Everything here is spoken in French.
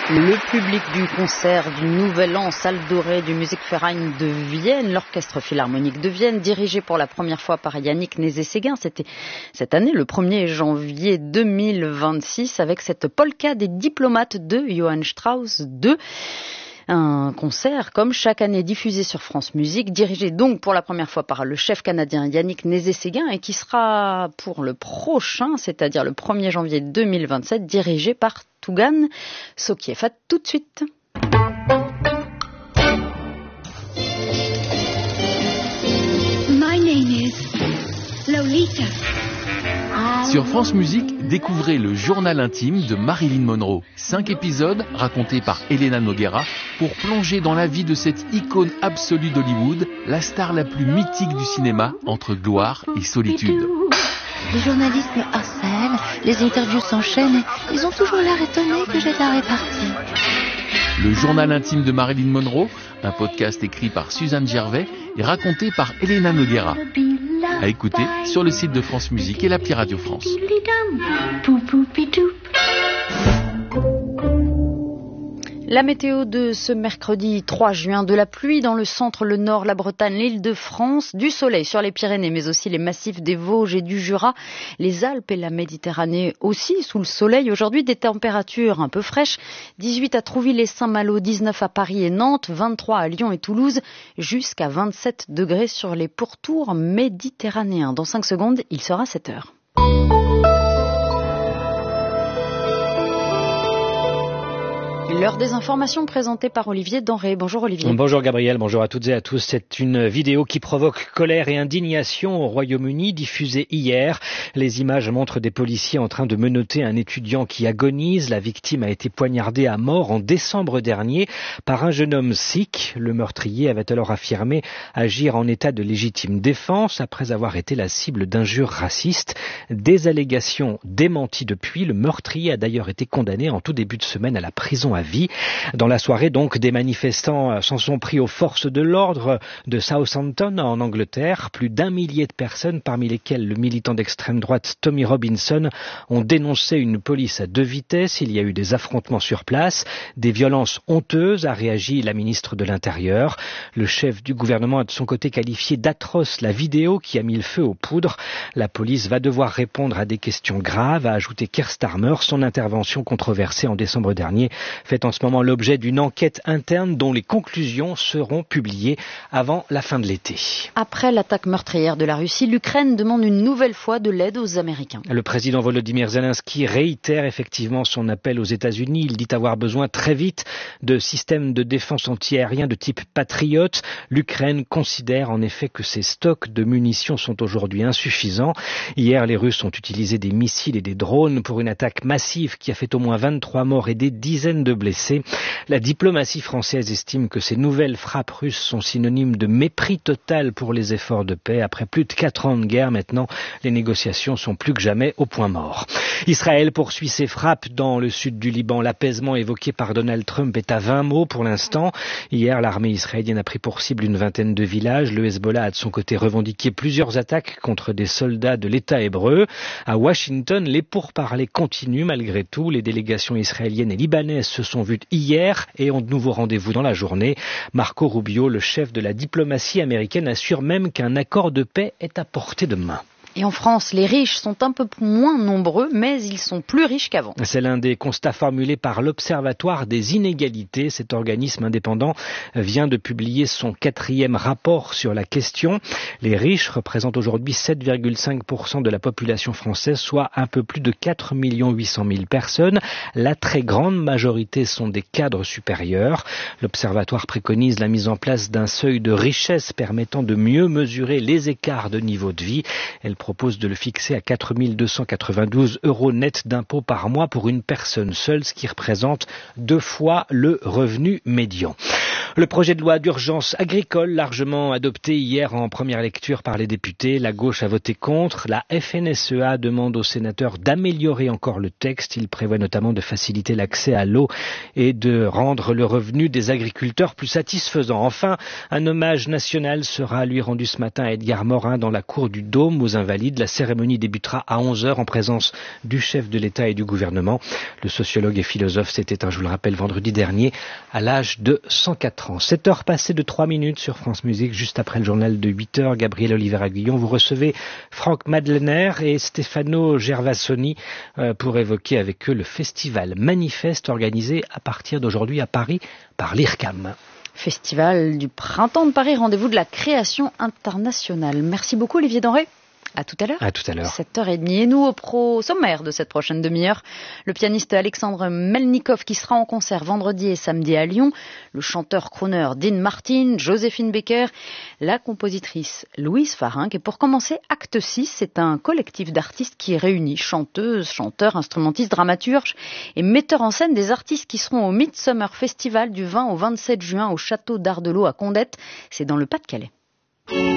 Le public du concert du Nouvel An, salle dorée du Musikverein de Vienne, l'orchestre philharmonique de Vienne, dirigé pour la première fois par Yannick Nézet-Séguin. C'était cette année, le 1er janvier 2026, avec cette polka des diplomates de Johann Strauss II. Un concert, comme chaque année, diffusé sur France Musique, dirigé donc pour la première fois par le chef canadien Yannick Nézet-Séguin et qui sera pour le prochain, c'est-à-dire le 1er janvier 2027, dirigé par Tougan Sokiev. À tout de suite. My name is Lolita. Sur France Musique, découvrez le journal intime de Marilyn Monroe. 5 épisodes racontés par Elena Noguera pour plonger dans la vie de cette icône absolue d'Hollywood, la star la plus mythique du cinéma entre gloire et solitude. Les journalistes me harcèlent, les interviews s'enchaînent et ils ont toujours l'air étonnés que j'ai de la répartie. Le journal intime de Marilyn Monroe, un podcast écrit par Suzanne Gervais et raconté par Elena Noguera. À écouter sur le site de France Musique et l'appli Radio France. La météo de ce mercredi 3 juin, de la pluie dans le centre, le nord, la Bretagne, l'Île-de-France, du soleil sur les Pyrénées, mais aussi les massifs des Vosges et du Jura, les Alpes et la Méditerranée aussi sous le soleil. Aujourd'hui, des températures un peu fraîches, 18 à Trouville et Saint-Malo, 19 à Paris et Nantes, 23 à Lyon et Toulouse, jusqu'à 27 degrés sur les pourtours méditerranéens. Dans 5 secondes, il sera 7 heures. L'heure des informations présentée par Olivier Denré. Bonjour Olivier. Bonjour Gabriel, bonjour à toutes et à tous. C'est une vidéo qui provoque colère et indignation au Royaume-Uni, diffusée hier. Les images montrent des policiers en train de menotter un étudiant qui agonise. La victime a été poignardée à mort en décembre dernier par un jeune homme sikh. Le meurtrier avait alors affirmé agir en état de légitime défense après avoir été la cible d'injures racistes. Des allégations démenties depuis. Le meurtrier a d'ailleurs été condamné en tout début de semaine à la prison à vie. Dans la soirée, donc, des manifestants s'en sont pris aux forces de l'ordre de Southampton en Angleterre. Plus d'1 millier de personnes, parmi lesquelles le militant d'extrême droite Tommy Robinson, ont dénoncé une police à 2 vitesses. Il y a eu des affrontements sur place, des violences honteuses, a réagi la ministre de l'Intérieur. Le chef du gouvernement a de son côté qualifié d'atroce la vidéo qui a mis le feu aux poudres. La police va devoir répondre à des questions graves, a ajouté Keir Starmer. Son intervention controversée en décembre dernier fait en ce moment l'objet d'une enquête interne dont les conclusions seront publiées avant la fin de l'été. Après l'attaque meurtrière de la Russie, l'Ukraine demande une nouvelle fois de l'aide aux Américains. Le président Volodymyr Zelensky réitère effectivement son appel aux États-Unis. Il dit avoir besoin très vite de systèmes de défense antiaérien de type Patriot. L'Ukraine considère en effet que ses stocks de munitions sont aujourd'hui insuffisants. Hier, les Russes ont utilisé des missiles et des drones pour une attaque massive qui a fait au moins 23 morts et des dizaines de blessés. La diplomatie française estime que ces nouvelles frappes russes sont synonymes de mépris total pour les efforts de paix. Après plus de 4 ans de guerre, maintenant, les négociations sont plus que jamais au point mort. Israël poursuit ses frappes dans le sud du Liban. L'apaisement évoqué par Donald Trump est à 20 mots pour l'instant. Hier, l'armée israélienne a pris pour cible une vingtaine de villages. Le Hezbollah a de son côté revendiqué plusieurs attaques contre des soldats de l'État hébreu. À Washington, les pourparlers continuent malgré tout. Les délégations israéliennes et libanaises se sont vues hier et ont de nouveau rendez-vous dans la journée. Marco Rubio, le chef de la diplomatie américaine, assure même qu'un accord de paix est à portée de main. Et en France, les riches sont un peu moins nombreux, mais ils sont plus riches qu'avant. C'est l'un des constats formulés par l'Observatoire des inégalités. Cet organisme indépendant vient de publier son 4e rapport sur la question. Les riches représentent aujourd'hui 7,5% de la population française, soit un peu plus de 4 800 000 personnes. La très grande majorité sont des cadres supérieurs. L'Observatoire préconise la mise en place d'un seuil de richesse permettant de mieux mesurer les écarts de niveau de vie. Elle propose de le fixer à 4 292 € net d'impôts par mois pour une personne seule, ce qui représente 2 fois le revenu médian. Le projet de loi d'urgence agricole, largement adopté hier en première lecture par les députés, la gauche a voté contre. La FNSEA demande aux sénateurs d'améliorer encore le texte. Il prévoit notamment de faciliter l'accès à l'eau et de rendre le revenu des agriculteurs plus satisfaisant. Enfin, un hommage national sera lui rendu ce matin à Edgar Morin dans la cour du Dôme aux Invalides. La cérémonie débutera à 11h en présence du chef de l'État et du gouvernement. Le sociologue et philosophe s'est éteint, je vous le rappelle, vendredi dernier à l'âge de 104 ans. 7h passées de 3 minutes sur France Musique, juste après le journal de 8h. Gabriel Oliver-Aguillon, vous recevez Franck Madlener et Stefano Gervasoni pour évoquer avec eux le festival Manifeste organisé à partir d'aujourd'hui à Paris par l'IRCAM. Festival du Printemps de Paris, rendez-vous de la création internationale. Merci beaucoup Olivier Denré. À tout à l'heure. À tout à l'heure. 7h30. Et nous, au sommaire de cette prochaine demi-heure, le pianiste Alexandre Melnikov qui sera en concert vendredi et samedi à Lyon, le chanteur-crooner Dean Martin, Joséphine Baker, la compositrice Louise Farinck. Et pour commencer, Acte 6, c'est un collectif d'artistes qui réunit chanteuses, chanteurs, instrumentistes, dramaturges et metteurs en scène des artistes qui seront au Midsummer Festival du 20 au 27 juin au Château d'Ardelot à Condette. C'est dans le Pas-de-Calais.